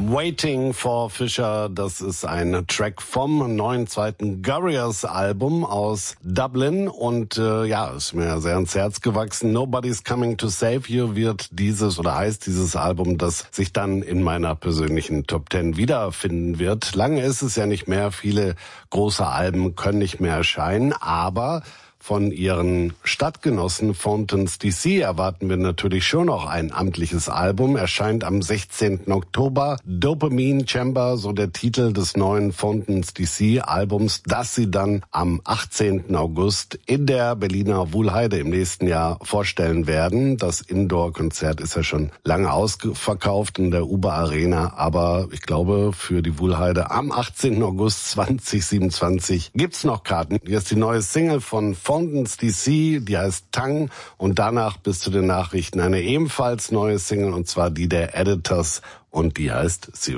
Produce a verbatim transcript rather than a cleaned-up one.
Waiting for Fisher, das ist ein Track vom neuen zweiten Gorillaz-Album aus Dublin und äh, ja, ist mir sehr ans Herz gewachsen. Nobody's Coming to Save You wird dieses oder heißt dieses Album, das sich dann in meiner persönlichen Top Ten wiederfinden wird. Lange ist es ja nicht mehr, viele große Alben können nicht mehr erscheinen, aber von ihren Stadtgenossen Fountains D C erwarten wir natürlich schon noch ein amtliches Album. Erscheint am sechzehnten Oktober. Dopamine Chamber, so der Titel des neuen Fountains D C Albums, das sie dann am achtzehnten August in der Berliner Wuhlheide im nächsten Jahr vorstellen werden. Das Indoor-Konzert ist ja schon lange ausverkauft in der Uber Arena, aber ich glaube, für die Wuhlheide am achtzehnten August zweitausendsiebenundzwanzig gibt's noch Karten. Hier ist die neue Single von Fountains D C, die heißt Tang, und danach bis zu den Nachrichten eine ebenfalls neue Single, und zwar die der Editors, und die heißt Zero.